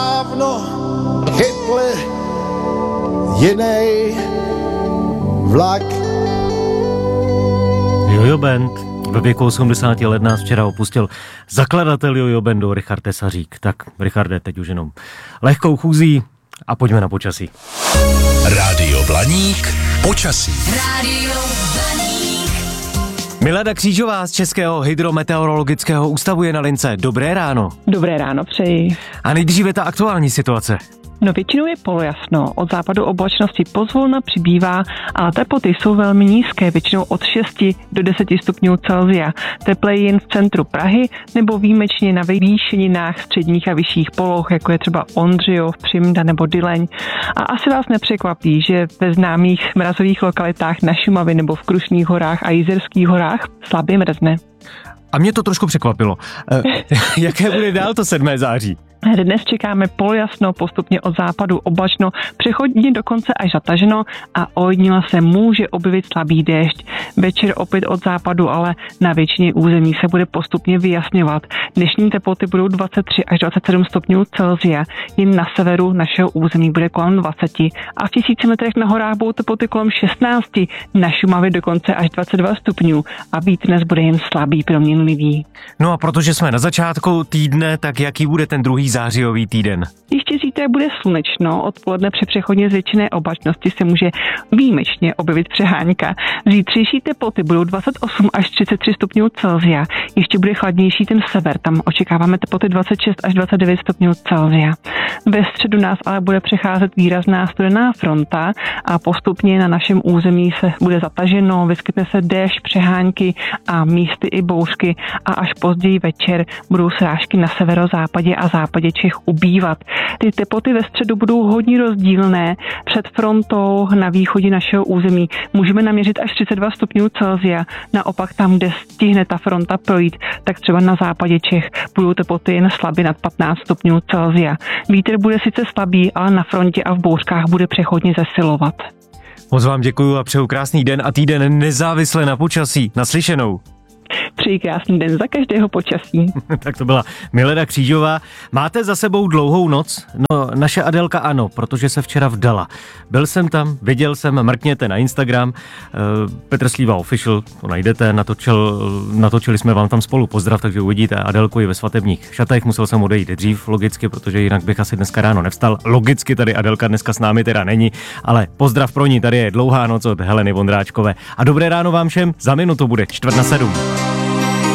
Dávno chytli jiný vlak. Jojo Band. Ve věku 80 let nás včera opustil zakladatel Jojo Bandu Richard Tesařík. Tak, Richarde, teď už jenom lehkou chůzí a pojďme na počasí. Rádio Blaník, počasí. Rádio Blaník. Milada Křížová z Českého hydrometeorologického ústavu je na lince. Dobré ráno. Dobré ráno, přeji. A nejdříve ta aktuální situace. No většinou je polojasno, od západu oblačnosti pozvolna přibývá, ale teploty jsou velmi nízké, většinou od 6 do 10 stupňů Celsia. Tepleji jen v centru Prahy nebo výjimečně na výšeninách středních a vyšších poloh, jako je třeba Ondřejov, Přimda nebo Dyleň. A asi vás nepřekvapí, že ve známých mrazových lokalitách na Šumavě nebo v Krušných horách a Jizerských horách slabě mrzne. A mě to trošku překvapilo. Jaké bude dál to 7. září? Dnes čekáme polojasno, postupně od západu oblačno, přechodně dokonce až zataženo a ojediněle se může objevit slabý déšť. Večer opět od západu, ale na většině území se bude postupně vyjasňovat. Dnešní teploty budou 23 až 27 stupňů Celsia, jen na severu našeho území bude kolem 20 a v 1000 metrech na horách budou teploty kolem 16, na Šumavě dokonce až 22 stupňů a vítr dnes bude jen slabý, proměnlivý. No a protože jsme na začátku týdne, tak jaký bude ten druhý zářijový týden? Ještě zítra bude slunečno, odpoledne při přechodně zvětšené oblačnosti se může výjimečně objevit přehánka. Zítřejší teploty budou 28 až 33 stupňů Celsia. Ještě bude chladnější ten sever, tam očekáváme teploty 26 až 29 stupňů Celsia. Ve středu nás ale bude přecházet výrazná studená fronta a postupně na našem území se bude zataženo, vyskytne se déšť, přehánky a místy i bouřky a až později večer budou srážky na severozápadě a západě Čech ubývat. Ty teploty ve středu budou hodně rozdílné. Před frontou na východě našeho území můžeme naměřit až 32 stupňů Celsia. Naopak tam, kde stihne ta fronta projít, tak třeba na západě Čech budou teploty jen slabě nad 15 stupňů Celsia. Vítr bude sice slabý, ale na frontě a v bouřkách bude přechodně zesilovat. Moc vám děkuju a přeju krásný den a týden nezávisle na počasí. Naslyšenou. Přeji krásný den za každého počasí. Tak to byla Milada Křížová. Máte za sebou dlouhou noc? No, naše Adelka ano, protože se včera vdala. Byl jsem tam, viděl jsem, mrkněte na Instagram, Petr Slíva Official, to najdete, natočili jsme vám tam spolu pozdrav, takže uvidíte Adelku i ve svatebních šatech. Musel jsem odejít dřív, logicky, protože jinak bych asi dneska ráno nevstal. Logicky tady Adelka dneska s námi teda není, ale pozdrav pro ní, tady je dlouhá noc od Heleny Vondráčkové. A dobré ráno vám všem, za minutu bude 6:45.